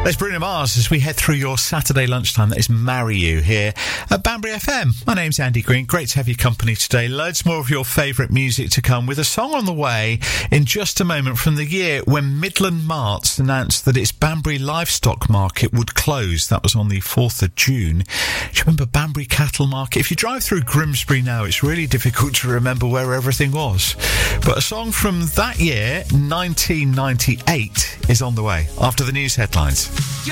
There's Bruno Mars as we head through your Saturday lunchtime. That is Marry You here at Banbury FM. My name's Andy Green. Great to have your company today. Loads more of your favourite music to come, with a song on the way in just a moment from the year when Midland Marts announced that its Banbury livestock market would close. That was on the 4th of June. Do you remember Banbury Cattle Market? If you drive through Grimsbury now, it's really difficult to remember where everything was. But a song from that year, 1998, is on the way after the news headlines.